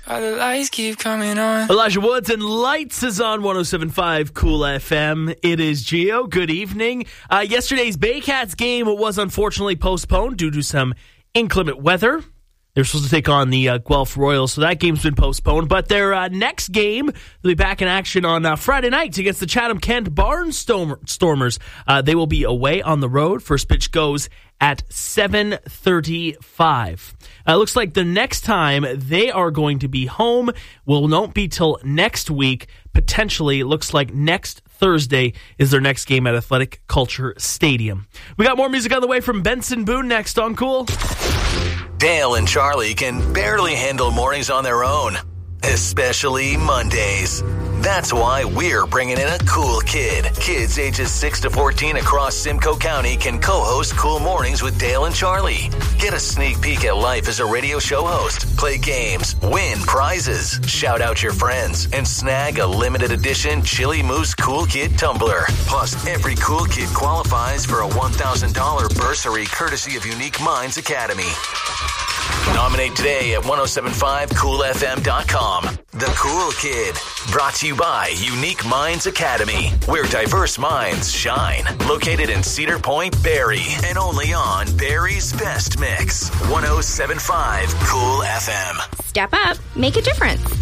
While the lights keep coming on. Elijah Woods and Lights is on 107.5 Cool FM. It is Gio. Good evening. Yesterday's Baycats game was unfortunately postponed due to some inclement weather. They're supposed to take on the Guelph Royals, so that game's been postponed. But their next game, they'll be back in action on Friday night against the Chatham-Kent Barnstormers. They will be away on the road. First pitch goes at 7:35. Looks like the next time they are going to be home won't be till next week. Potentially, it looks like next Thursday is their next game at Athletic Culture Stadium. We got more music on the way from Benson Boone next on Cool. Dale and Charlie can barely handle mornings on their own, especially Mondays. That's why we're bringing in a cool kid. Kids ages 6 to 14 across Simcoe County can co-host Cool Mornings with Dale and Charlie. Get a sneak peek at life as a radio show host, play games, win prizes, shout out your friends, and snag a limited edition Chili Moose Cool Kid tumbler. Plus, every cool kid qualifies for a $1,000 bursary courtesy of Unique Minds Academy. Nominate today at 1075coolfm.com. The Cool Kid, brought to you by Unique Minds Academy, where diverse minds shine. Located in Cedar Point, Barrie, and only on Barrie's Best Mix. 1075 Cool FM. Step up, make a difference.